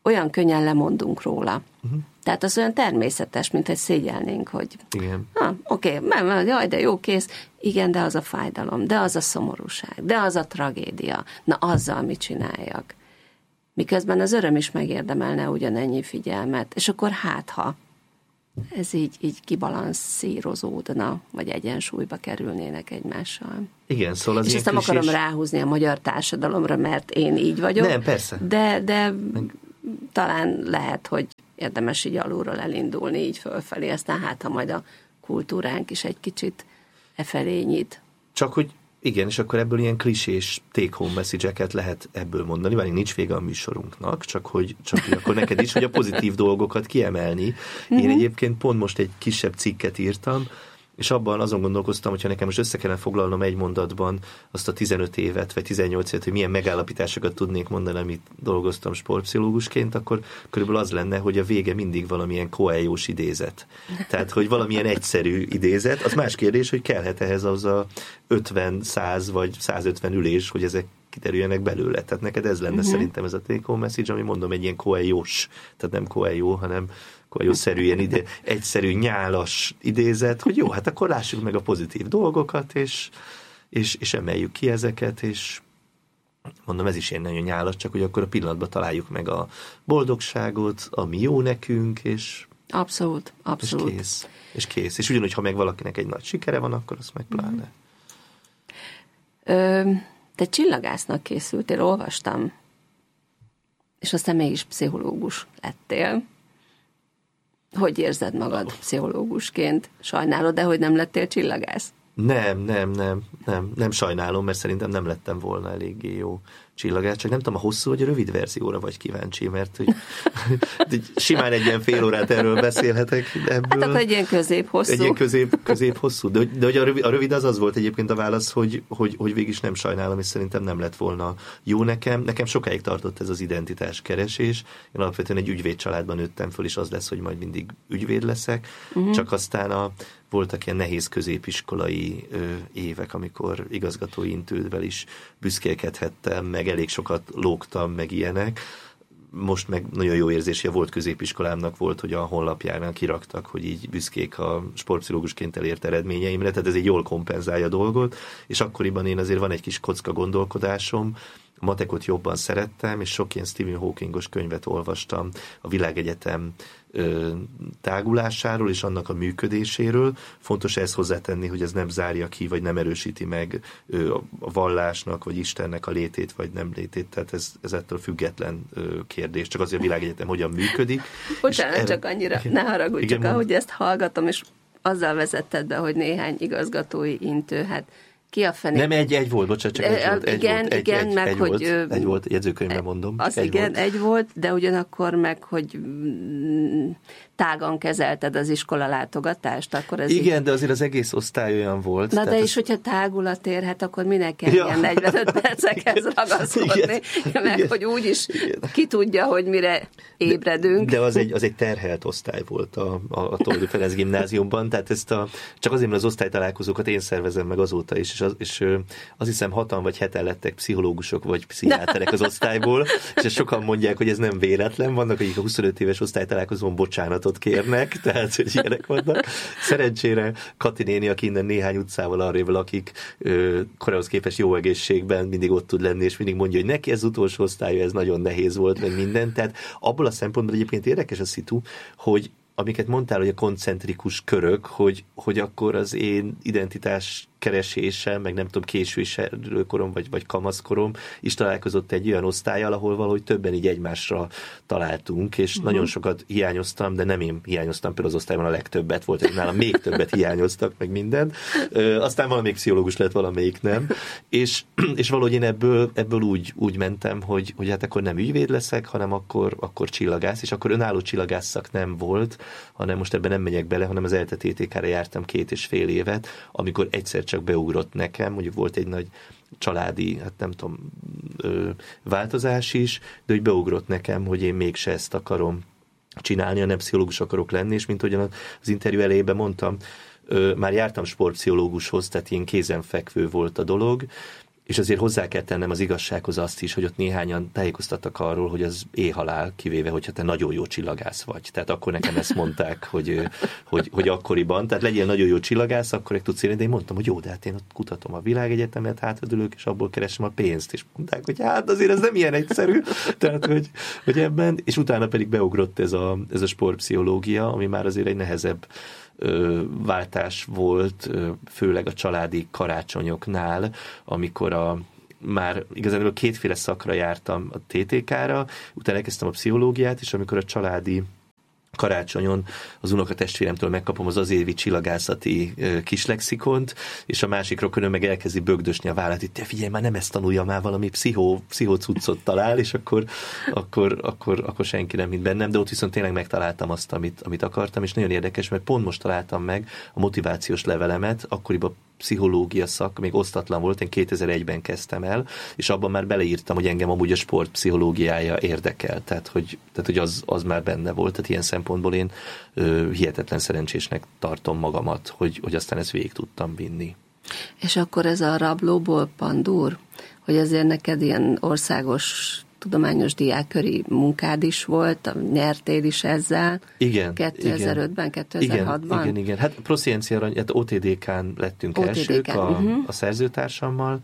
S1: olyan könnyen lemondunk róla. Uh-huh. Tehát az olyan természetes, mint egy szégyelnénk, hogy
S2: igen.
S1: Ah, oké, okay, jaj, de jó, kész. Igen, de az a fájdalom, de az a szomorúság, de az a tragédia. Na, azzal mit csináljak? Miközben az öröm is megérdemelne ugyanennyi figyelmet, és akkor hát, ha ez így, így kibalanszírozódna, vagy egyensúlyba kerülnének egymással.
S2: Igen, szóval az
S1: és ezt nem
S2: klisés...
S1: akarom ráhúzni a magyar társadalomra, mert én így vagyok.
S2: Nem, persze.
S1: De, de Meg... talán lehet, hogy érdemes így alulról elindulni, így fölfelé, aztán hát, ha majd a kultúránk is egy kicsit e felé nyit.
S2: Csak hogy igen, és akkor ebből ilyen klisés take-home message-eket lehet ebből mondani, mert nincs vége a műsorunknak, csak hogy, csak hogy akkor neked is, hogy a pozitív dolgokat kiemelni. Én egyébként pont most egy kisebb cikket írtam, és abban azon gondolkoztam, hogyha nekem most össze kellene foglalnom egy mondatban azt a tizenöt évet, vagy tizennyolc évet, hogy milyen megállapításokat tudnék mondani, amit dolgoztam sportpszichológusként, akkor körülbelül az lenne, hogy a vége mindig valamilyen Coelho-s idézet. Tehát, hogy valamilyen egyszerű idézet. Az más kérdés, hogy kellhet ehhez az a ötven, száz vagy százötven ülés, hogy ezek kiterüljenek belőle. Tehát neked ez lenne uh-huh. szerintem ez a take-home message, ami mondom egy ilyen Coelho-s, tehát nem Coelho, hanem Coelho-szerű ilyen ide, egyszerű, nyálas idézet, hogy jó, hát akkor lássuk meg a pozitív dolgokat, és, és, és emeljük ki ezeket, és mondom, ez is ilyen nagyon nyálas, csak hogy akkor a pillanatban találjuk meg a boldogságot, ami jó nekünk, és
S1: abszolút, abszolút.
S2: És kész. És kész. És ugyanúgy, ha meg valakinek egy nagy sikere van, akkor azt meg pláne.
S1: Ö, te csillagásznak készültél, olvastam, és aztán mégis pszichológus lettél. Hogy érzed magad pszichológusként? Sajnálod, de hogy nem lettél csillagász?
S2: Nem, nem, nem, nem, nem sajnálom, mert szerintem nem lettem volna eléggé jó csillagász, csak nem tudom, a hosszú vagy a rövid verzióra vagy kíváncsi, mert hogy, simán egy ilyen fél órát erről beszélhetek ebből.
S1: Hát akkor egy ilyen közép-hosszú.
S2: Egy ilyen közép, közép-hosszú, de, de hogy a rövid, a rövid az az volt egyébként a válasz, hogy, hogy, hogy végig is nem sajnálom, és szerintem nem lett volna jó nekem. Nekem sokáig tartott ez az identitás keresés. Én alapvetően egy ügyvéd családban nőttem föl, és az lesz, hogy majd mindig ügyvéd leszek. Uh-huh. Csak aztán a, voltak ilyen nehéz középiskolai ö, évek, amikor igazgatói intővel is büszkélkedhettem, meg elég sokat lógtam, meg ilyenek. Most meg nagyon jó érzése volt középiskolámnak volt, hogy a honlapjánál kiraktak, hogy így büszkék a sportpszichológusként elért eredményeimre, tehát ez egy jól kompenzálja a dolgot, és akkoriban én azért van egy kis kocka gondolkodásom, a matekot jobban szerettem, és sok ilyen Stephen Hawkingos könyvet olvastam a világegyetem ö, tágulásáról és annak a működéséről. Fontos ezt hozzátenni, hogy ez nem zárja ki, vagy nem erősíti meg ö, a vallásnak, vagy Istennek a létét, vagy nem létét. Tehát ez, ez ettől független ö, kérdés. Csak azért a világegyetem hogyan működik.
S1: Bocsánat, erre... csak annyira, ne haragudj, csak ahogy ezt hallgatom, és azzal vezetted be, hogy néhány igazgatói intő, hát ki a fené...
S2: Nem, egy, egy volt, bocsánat, csak egy volt. Egy
S1: igen,
S2: volt, egy,
S1: igen,
S2: egy,
S1: meg
S2: egy
S1: hogy...
S2: Volt, egy volt, jegyzőkönyvben mondom.
S1: Az
S2: egy
S1: igen,
S2: volt.
S1: egy volt, de ugyanakkor meg, hogy tágan kezelted az iskola látogatást, akkor ez
S2: igen,
S1: így...
S2: de azért az egész osztály olyan volt.
S1: Na de is, ez... hogyha tágulat érhet, akkor minek kell ja. ilyen negyvenöt percekhez ragaszkodni, igen. mert igen. hogy úgyis ki tudja, hogy mire ébredünk.
S2: De, de az, egy, az egy terhelt osztály volt a, a, a Toldi Ferenc gimnáziumban, tehát ezt a, csak azért, mert az osztálytalálkozókat én szervezem meg azóta is, és, az, és azt hiszem hatan vagy heten lettek pszichológusok vagy pszichiáterek az osztályból, és sokan mondják, hogy ez nem véletlen, vannak, akik a huszonöt éves osztálytalálkozón bocsánatot kérnek, tehát, hogy ilyenek vannak. Szerencsére Kati néni, aki innen néhány utcával arrébb lakik, korához képest jó egészségben mindig ott tud lenni, és mindig mondja, hogy neki ez utolsó osztálya, ez nagyon nehéz volt, meg minden. Tehát abból a szempontból egyébként érdekes a szitu, hogy amiket mondtál, hogy a koncentrikus körök, hogy, hogy akkor az én identitás keresésem, meg nem tudom, késői korom, vagy, vagy kamaszkorom is találkozott egy olyan osztállyal, ahol valahogy többen így egymásra találtunk, és uh-huh. nagyon sokat hiányoztam, de nem én hiányoztam, például az osztályban a legtöbbet volt, hogy nálam még többet hiányoztak, meg minden. Ö, aztán valamelyik pszichológus lett, valamelyik nem. És, és valahogy én ebből, ebből úgy, úgy mentem, hogy, hogy hát akkor nem ügyvéd leszek, hanem akkor, akkor csillagász, és akkor önálló csillagászszak nem volt, hanem most ebben nem megyek bele, hanem az é el té té ká-ra jártam két és fél évet, amikor egyszer csak beugrott nekem, mondjuk volt egy nagy családi, hát nem tudom, ö, változás is, de hogy beugrott nekem, hogy én mégse ezt akarom csinálni, hanem pszichológus akarok lenni, és mint ahogyan az interjú elejében mondtam, ö, már jártam sportpszichológushoz, tehát ilyen kézenfekvő volt a dolog, és azért hozzá kell tennem az igazsághoz azt is, hogy ott néhányan tájékoztattak arról, hogy az éhhalál, kivéve, hogyha te nagyon jó csillagász vagy. Tehát akkor nekem ezt mondták, hogy, hogy, hogy akkoriban, tehát legyél nagyon jó csillagász, akkor egy tudsz élni, de én mondtam, hogy jó, de hát én ott kutatom a világegyetemet, hátradőlök, és abból keresem a pénzt, és mondták, hogy hát azért ez nem ilyen egyszerű, tehát hogy, hogy ebben, és utána pedig beugrott ez a, ez a sportpszichológia, ami már azért egy nehezebb ö, váltás volt, ö, főleg a családi karácsonyoknál, amikor a már igazából kétféle szakra jártam a té té ká-ra, utána elkezdtem a pszichológiát, és amikor a családi karácsonyon az unokatestvéremtől megkapom az az évi csillagászati kislexikont, és a másik rokonom meg elkezdi bögdösni a vállát, hogy te figyelj, már nem ezt tanulja, már valami pszichó, pszichocuccot talál, és akkor, akkor, akkor, akkor senki nem hitt bennem, de ott viszont tényleg megtaláltam azt, amit, amit akartam, és nagyon érdekes, mert pont most találtam meg a motivációs levelemet, akkoriban pszichológia szak, még osztatlan volt, én kétezer-egyben kezdtem el, és abban már beleírtam, hogy engem amúgy a sport pszichológiája érdekel, tehát hogy, tehát, hogy az, az már benne volt, tehát ilyen szempontból én ö, hihetetlen szerencsésnek tartom magamat, hogy, hogy aztán ezt végig tudtam vinni.
S1: És akkor ez a rablóból pandúr, hogy azért neked ilyen országos tudományos diákköri munkád is volt, nyertél is ezzel.
S2: Igen.
S1: kétezer-ötben, kétezer-hatban.
S2: Igen, igen, igen. Hát Prosciencia arany, hát ó té dé ká-n lettünk
S1: ó té dé ká,
S2: elsők a,
S1: uh-huh.
S2: a szerzőtársammal.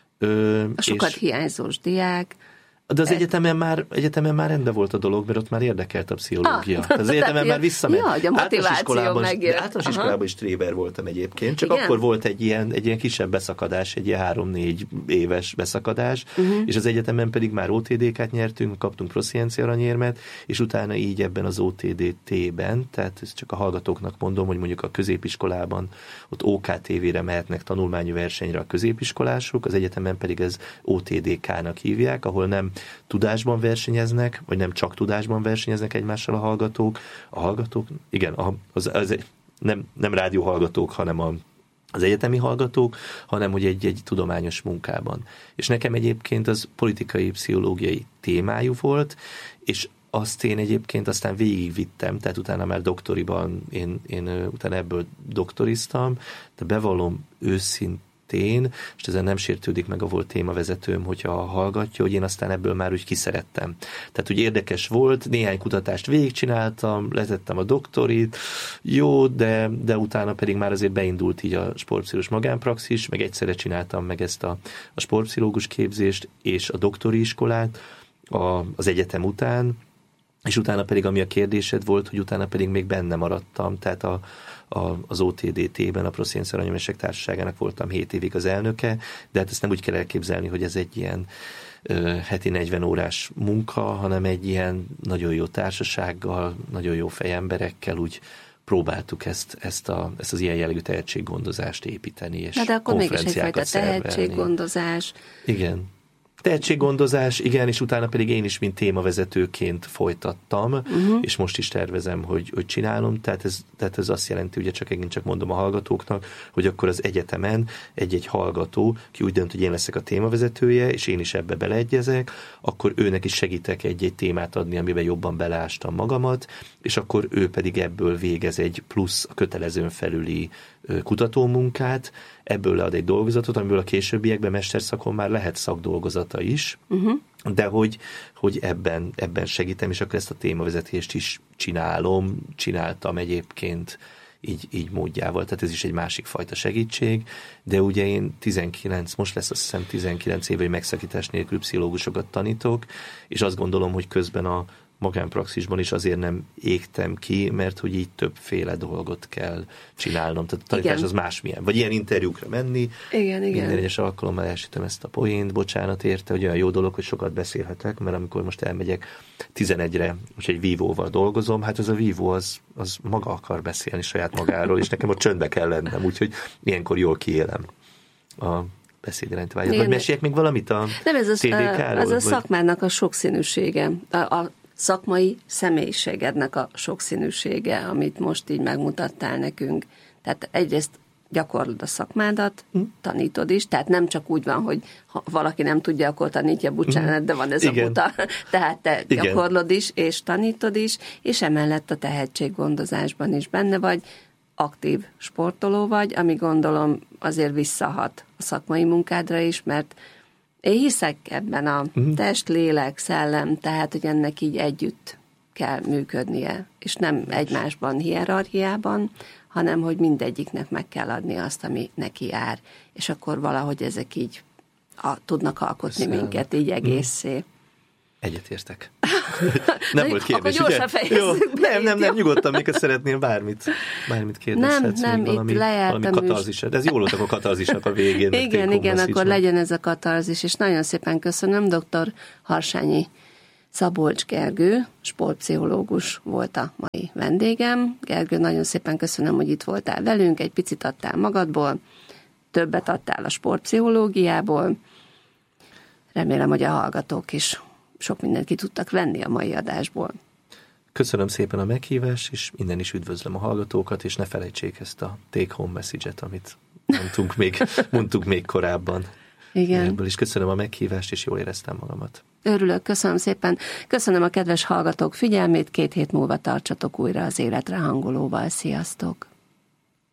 S2: Ö,
S1: a sokat
S2: és...
S1: hiányzós diák.
S2: De az egyetemen már, egyetemen már rendben volt a dolog, mert ott már érdekelt a pszichológia. Ah, az egyetemen már visszament.
S1: Ja, hogy a motiváció megjön.
S2: Általános iskolában is tréber voltam egyébként, csak igen? Akkor volt egy ilyen, egy ilyen kisebb beszakadás, egy ilyen három-négy éves beszakadás, uh-huh. és az egyetemen pedig már ó té dé ká-t nyertünk, kaptunk Prosciencia aranyérmet, és utána így ebben az ó té dé té-ben, tehát ezt csak a hallgatóknak mondom, hogy mondjuk a középiskolában ott ó ká té vé-re mehetnek tanulmányi versenyre a középiskolások, az egyetemen pedig ez ó té dé ká-nak hívják, ahol nem tudásban versenyeznek, vagy nem csak tudásban versenyeznek egymással a hallgatók. A hallgatók, igen, az, az nem, nem rádióhallgatók, hanem a, az egyetemi hallgatók, hanem hogy egy, egy tudományos munkában. És nekem egyébként az politikai, pszichológiai témájú volt, és azt én egyébként aztán végigvittem, tehát utána már doktoriban, én, én utána ebből doktoriztam, de bevallom őszintén, én, és ezen nem sértődik meg a volt témavezetőm, hogyha hallgatja, hogy én aztán ebből már úgy kiszerettem. Tehát úgy érdekes volt, néhány kutatást végigcsináltam, letettem a doktorit, jó, de, de utána pedig már azért beindult így a sportpszichológus magánpraxis, meg egyszerre csináltam meg ezt a, a sportpszichológus képzést és a doktori iskolát a, az egyetem után, és utána pedig, ami a kérdésed volt, hogy utána pedig még benne maradtam, tehát a A, az ó té dé té-ben, a Prosciencia Aranyemesek Társaságának voltam hét évig az elnöke, de hát ezt nem úgy kell elképzelni, hogy ez egy ilyen ö, heti negyven órás munka, hanem egy ilyen nagyon jó társasággal, nagyon jó fejemberekkel úgy próbáltuk ezt, ezt, a, ezt az ilyen jellegű tehetséggondozást építeni, és
S1: na de akkor mégis egyfajta tehetséggondozás.
S2: Igen. Tehetséggondozás, igen, és utána pedig én is, mint témavezetőként folytattam, uh-huh. és most is tervezem, hogy, hogy csinálom, tehát ez, tehát ez azt jelenti, ugye csak én csak mondom a hallgatóknak, hogy akkor az egyetemen egy-egy hallgató, ki úgy dönt, hogy én leszek a témavezetője, és én is ebbe beleegyezek, akkor őnek is segítek egy-egy témát adni, amiben jobban beleástam magamat, és akkor ő pedig ebből végez egy plusz a kötelezőn felüli kutatómunkát, ebből lead egy dolgozatot, amiből a későbbiekben mesterszakon már lehet szakdolgozata is, uh-huh. de hogy, hogy ebben, ebben segítem, és akkor ezt a témavezetést is csinálom, csináltam egyébként így, így módjával, tehát ez is egy másik fajta segítség, de ugye én tizenkilenc, most lesz azt hiszem tizenkilenc éve, hogy megszakítás nélkül pszichológusokat tanítok, és azt gondolom, hogy közben a magánpraxisban is azért nem égtem ki, mert hogy így többféle dolgot kell csinálnom. Tehát a tanítás igen. az másmilyen. Vagy ilyen interjúkra menni.
S1: Igen, igen.
S2: Minden egyes alkalommal elsütöm ezt a poént, bocsánat érte, hogy olyan jó dolog, hogy sokat beszélhetek, mert amikor most elmegyek tizenegyre, és egy vívóval dolgozom, hát az a vívó az, az maga akar beszélni saját magáról, és nekem ott csöndbe kell lennem, úgyhogy ilyenkor jól kiélem a beszédirányt vágyat. Vagy meséljek még valamit a
S1: nem, ez
S2: té dé ká-ról?
S1: Ez a szakmának a sokszínűsége. A, a szakmai személyiségednek a sokszínűsége, amit most így megmutattál nekünk. Tehát egyrészt gyakorlod a szakmádat, hm. tanítod is, tehát nem csak úgy van, hogy ha valaki nem tudja, akkor tanítja, bocsánat, de van ez igen. a buta. Tehát te igen. gyakorlod is, és tanítod is, és emellett a tehetséggondozásban is benne vagy. aktív sportoló vagy, ami gondolom azért visszahat a szakmai munkádra is, mert én hiszek ebben a uh-huh. test, lélek, szellem, tehát, hogy ennek így együtt kell működnie, és nem egymásban, hierarchiában, hanem, hogy mindegyiknek meg kell adni azt, ami neki jár, és akkor valahogy ezek így a, tudnak alkotni Köszönöm. minket így egészé.
S2: Egyetértek. Nem volt kérdés,
S1: akkor gyorsan fejezzük
S2: be. Nem, nem, nem, nyugodtan, még szeretnél bármit, bármit kérdezhetsz. Nem, nem, valami,
S1: itt lejártam
S2: valami katarzis. De ez jó volt, akkor katarzisnak a végén.
S1: Igen, igen, akkor legyen ez a katarzis, és nagyon szépen köszönöm. doktor Harsányi Szabolcs Gergő, sportpszichológus volt a mai vendégem. Gergő, nagyon szépen köszönöm, hogy itt voltál velünk, egy picit adtál magadból, többet adtál a sportpszichológiából. Remélem, hogy a hallgatók is sok mindent ki tudtak venni a mai adásból.
S2: Köszönöm szépen a meghívást, és innen is üdvözlöm a hallgatókat, és ne felejtsék ezt a take-home message-et, amit mondtunk még, mondtunk még korábban.
S1: Igen.
S2: Ebből is köszönöm a meghívást, és jól éreztem magamat.
S1: Örülök, köszönöm szépen. Köszönöm a kedves hallgatók figyelmét, két hét múlva tartsatok újra az Életre hangolóval. Sziasztok!